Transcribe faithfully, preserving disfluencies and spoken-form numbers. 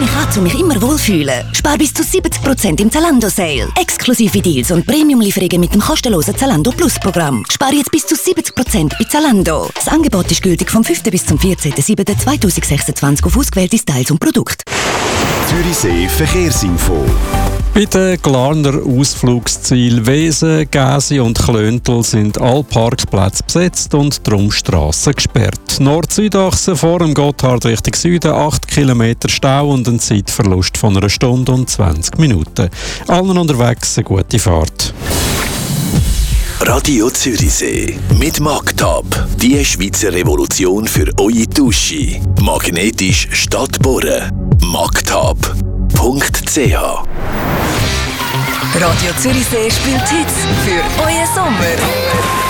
ich an, um mich immer wohlfühlen. Spar bis zu siebzig Prozent im Zalando-Sale. Exklusive Deals und Premium-Lieferungen mit dem kostenlosen Zalando Plus-Programm. Spar jetzt bis zu siebzig Prozent bei Zalando. Das Angebot ist gültig vom fünften bis zum vierzehnten siebten zweitausendsechsundzwanzig auf ausgewählte Styles und Produkte. Zürichsee Verkehrsinfo. Bei den Glarner Ausflugszielen Wesen, Gäsi und Klöntel sind alle Parkplätze besetzt und darum Strassen gesperrt. Nord-Südachse vor dem Gotthard Richtung Süden acht Kilometer Stau und ein Zeitverlust von einer Stunde und zwanzig Minuten. Allen unterwegs eine gute Fahrt. Radio Zürichsee mit Magtab. Die Schweizer Revolution für eure Dusche. Magnetisch statt bohren. magtab punkt c h. Radio Zürichsee spielt Hits für euren Sommer.